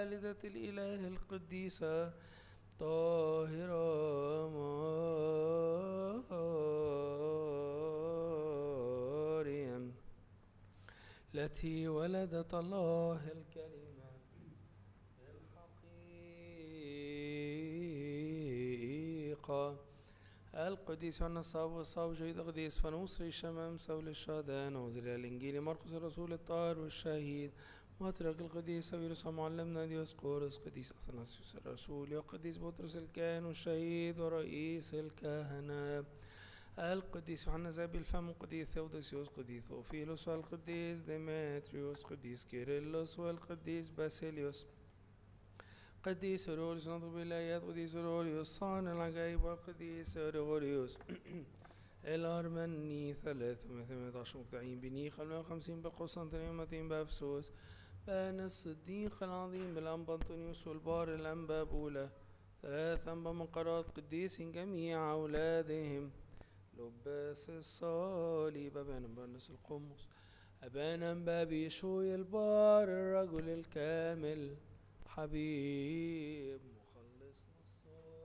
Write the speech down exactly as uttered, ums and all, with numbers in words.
والدة الإله القديسة طاهرة مريم التي ولدت الله الكلمة بالحقيقة القديس والنصاب والصاب جيد قديس فنوصري الشمام سول الشهداء نوزر الإنجيل مرقس الرسول الطاهر والشهيد مترك القديس سويرس ومعلمنا ديوسقورس قديس أثناسيوس الرسول وقديس بطرس الكاهن والشهيد ورئيس الكهنة القديس يوحنا ذهبي الفم قديس ثيودوسيوس قديس أوفيلوس والقديس ديمتريوس قديس كيرلس والقديس باسيليوس قديس أوروليوس نطق بالآيات قديس أوروليوس صانع العجائب والقديس أوروليوس الأرمني ثلاثمائة عشر مقتعين بنيخ المائة وخمسين بالقسطنطينية مئتين بأفسوس بان الصديق العظيم بالأنبا أنطونيوس والبار الأنبا بولا ثلاث أنبا منقرات قديس جميع أولادهم لباس الصليب أبانا بانس القمص أبانا بابي شوي البار الرجل الكامل حبيب